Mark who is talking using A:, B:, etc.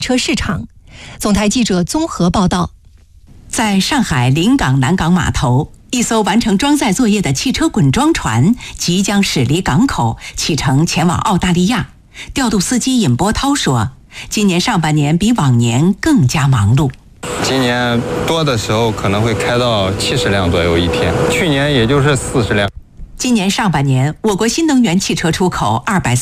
A: 车市场。总台记者综合报道。
B: 在上海临港南港码头，一艘完成装载作业的汽车滚装船即将驶离港口，启程前往澳大利亚。调度司机尹波涛说，今年上半年比往年更加忙碌。
C: 今年多的时候可能会开到70辆左右一天，去年也就是40辆。
B: 今年上半年，我国新能源汽车出口230